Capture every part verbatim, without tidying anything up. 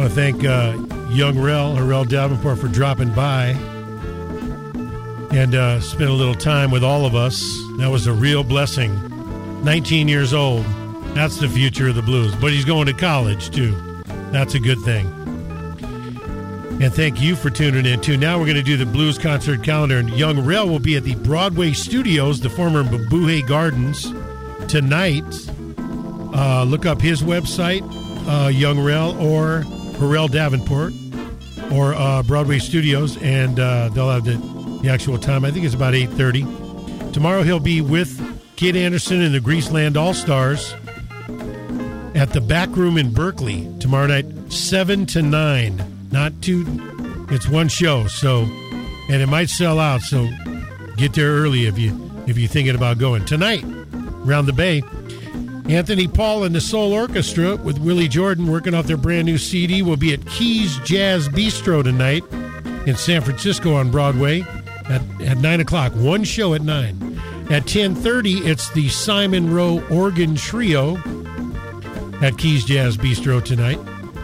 want to thank uh, young Rel, Harrell Davenport, for dropping by and uh, spend a little time with all of us. That was a real blessing. nineteen years old. That's the future of the blues. But he's going to college, too. That's a good thing. And thank you for tuning in, too. Now we're going to do the blues concert calendar. And young Rel will be at the Broadway Studios, the former Mabuhay Gardens, tonight. Uh, look up his website, uh, Young Rel, or Harrell Davenport, or uh, Broadway Studios, and uh, they'll have the, the actual time. I think it's about eight thirty. Tomorrow he'll be with Kid Anderson and the Greaseland All-Stars at the Back Room in Berkeley tomorrow night, seven to nine. Not two, it's one show, so, and it might sell out, so get there early if, you, if you're thinking about going. Tonight, around the Bay, Anthony Paul and the Soul Orchestra with Willie Jordan working off their brand new C D will be at Keys Jazz Bistro tonight in San Francisco on Broadway at, at nine o'clock. One show at nine. At ten thirty, it's the Simon Rowe Organ Trio at Keys Jazz Bistro tonight.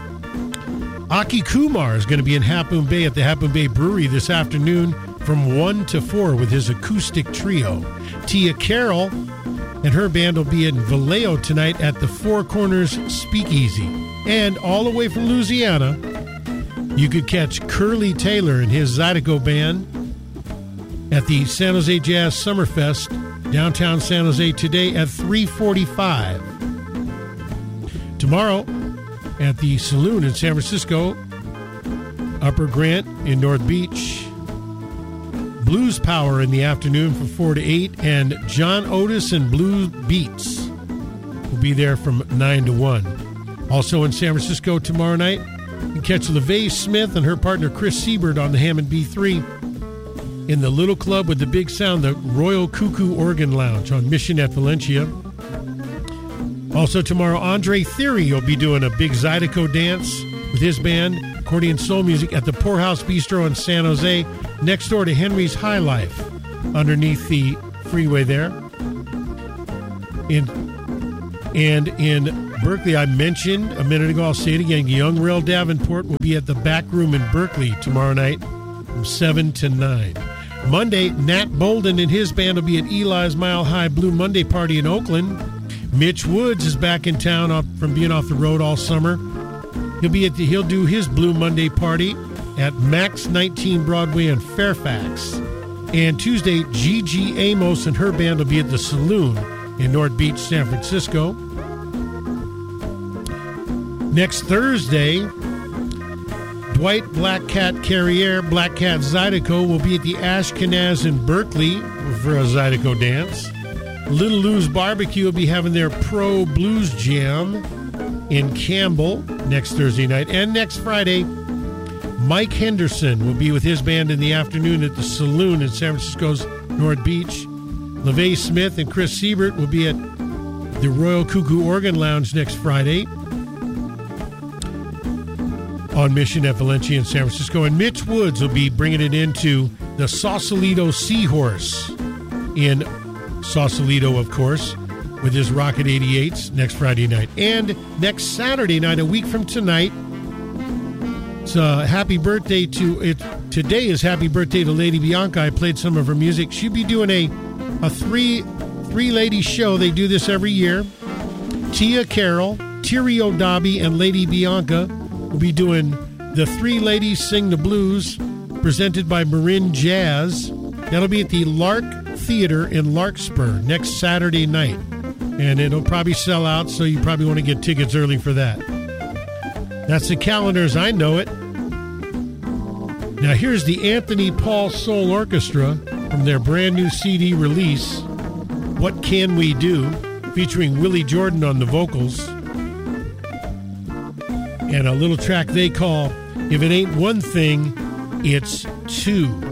Aki Kumar is going to be in Half Moon Bay at the Half Moon Bay Brewery this afternoon from one to four with his acoustic trio. Tia Carroll and her band will be in Vallejo tonight at the Four Corners Speakeasy. And all the way from Louisiana, you could catch Curly Taylor and his Zydeco band at the San Jose Jazz Summerfest, downtown San Jose, today at three forty-five. Tomorrow, at the Saloon in San Francisco, Upper Grant in North Beach, Blues Power in the afternoon from four to eight, and John Otis and Blues Beats will be there from nine to one. Also in San Francisco tomorrow night, you can catch LaVey Smith and her partner Chris Siebert on the Hammond B three in the Little Club with the Big Sound, the Royal Cuckoo Organ Lounge on Mission at Valencia. Also tomorrow, Andre Theory will be doing a big Zydeco dance with his band, Accordion Soul Music, at the Poorhouse Bistro in San Jose, next door to Henry's High Life, underneath the freeway there. In, and in Berkeley, I mentioned a minute ago, I'll say it again, young Rel Davenport will be at the Back Room in Berkeley tomorrow night from seven to nine. Monday, Nat Bolden and his band will be at Eli's Mile High Blue Monday Party in Oakland. Mitch Woods is back in town off, from being off the road all summer. He'll be at the, he'll do his Blue Monday party at Max nineteen Broadway in Fairfax. And Tuesday, Gigi Amos and her band will be at the Saloon in North Beach, San Francisco. Next Thursday, Dwight Black Cat Carriere, Black Cat Zydeco will be at the Ashkenaz in Berkeley for a Zydeco dance. Little Lou's Barbecue will be having their Pro Blues Jam in Campbell next Thursday night. And next Friday, Mike Henderson will be with his band in the afternoon at the Saloon in San Francisco's North Beach. LaVey Smith and Chris Siebert will be at the Royal Cuckoo Organ Lounge next Friday on Mission at Valencia in San Francisco. And Mitch Woods will be bringing it into the Sausalito Seahorse in Sausalito, of course, with his Rocket eighty-eights next Friday night. And next Saturday night, a week from tonight, it's a happy birthday to it. Today is happy birthday to Lady Bianca. I played some of her music. She'll be doing a a three three lady show. They do this every year. Tia Carroll, Terry O'Dobby, and Lady Bianca will be doing the Three Ladies Sing the Blues, presented by Marin Jazz. That'll be at the Lark Theater in Larkspur next Saturday night. And it'll probably sell out, so you probably want to get tickets early for that. That's the calendar as I know it. Now here's the Anthony Paul Soul Orchestra from their brand new C D release, What Can We Do?, featuring Willie Jordan on the vocals. And a little track they call If It Ain't One Thing, It's Two.